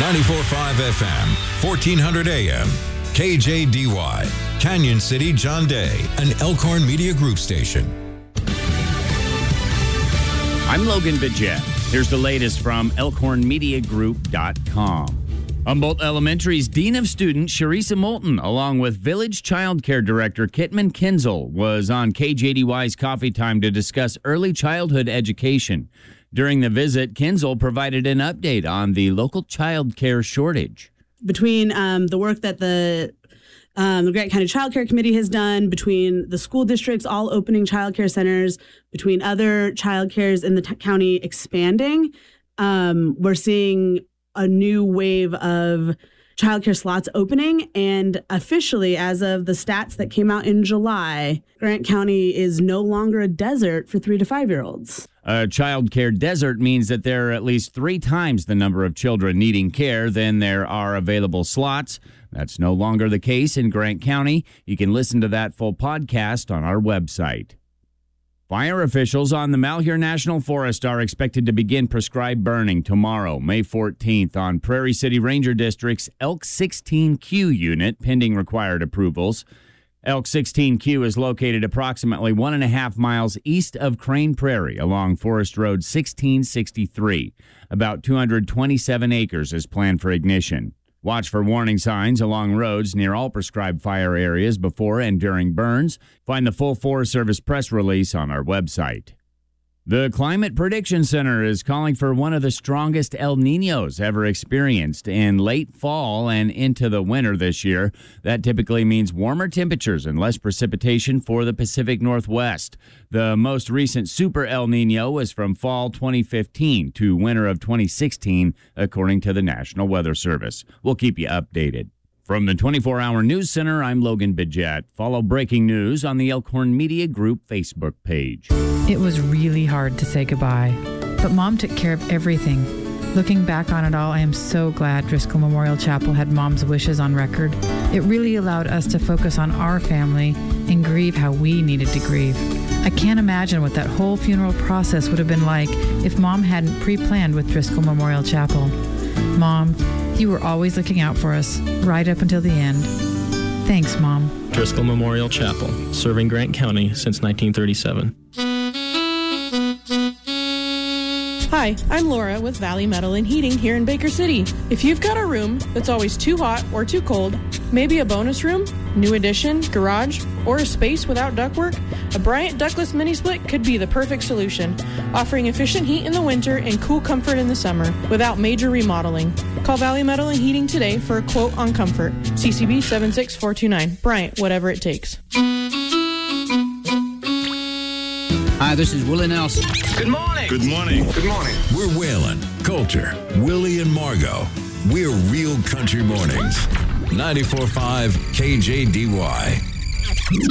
94.5 FM, 1400 AM, KJDY, Canyon City, John Day, an Elkhorn Media Group station. I'm Logan Bidget. Here's the latest from ElkhornMediaGroup.com. Humboldt Elementary's Dean of Students, Sharisa Moulton, along with Village Child Care Director Kitman Kinzel, was on KJDY's Coffee Time to discuss early childhood education. During the visit, Kinzel provided an update on the local child care shortage. Between the work that the Grant County Child Care Committee has done, between the school districts all opening child care centers, between other child cares in the county expanding, we're seeing a new wave of childcare slots opening, and officially, as of the stats that came out in July, Grant County is no longer a desert for 3 to 5-year-olds. A child care desert means that there are at least 3 times the number of children needing care than there are available slots. That's no longer the case in Grant County. You can listen to that full podcast on our website. Fire officials on the Malheur National Forest are expected to begin prescribed burning tomorrow, May 14th, on Prairie City Ranger District's Elk 16Q unit, pending required approvals. Elk 16Q is located approximately 1.5 miles east of Crane Prairie along Forest Road 1663. About 227 acres is planned for ignition. Watch for warning signs along roads near all prescribed fire areas before and during burns. Find the full Forest Service press release on our website. The Climate Prediction Center is calling for one of the strongest El Niños ever experienced in late fall and into the winter this year. That typically means warmer temperatures and less precipitation for the Pacific Northwest. The most recent Super El Niño was from fall 2015 to winter of 2016, according to the National Weather Service. We'll keep you updated. From the 24-Hour News Center, I'm Logan Bidget. Follow breaking news on the Elkhorn Media Group Facebook page. It was really hard to say goodbye, but Mom took care of everything. Looking back on it all, I am so glad Driscoll Memorial Chapel had Mom's wishes on record. It really allowed us to focus on our family and grieve how we needed to grieve. I can't imagine what that whole funeral process would have been like if Mom hadn't pre-planned with Driscoll Memorial Chapel. Mom, you were always looking out for us, right up until the end. Thanks, Mom. Driscoll Memorial Chapel, serving Grant County since 1937. Hi, I'm Laura with Valley Metal and Heating here in Baker City. If you've got a room that's always too hot or too cold, maybe a bonus room, new addition, garage, or a space without ductwork, a Bryant Ductless Mini Split could be the perfect solution, offering efficient heat in the winter and cool comfort in the summer without major remodeling. Call Valley Metal and Heating today for a quote on comfort. CCB 76429. Bryant, whatever it takes. Hi, this is Willie Nelson. Good morning. Good morning. Good morning. We're Waylon, Coulter, Willie, and Margot. We're Real Country Mornings. 94.5 KJDY.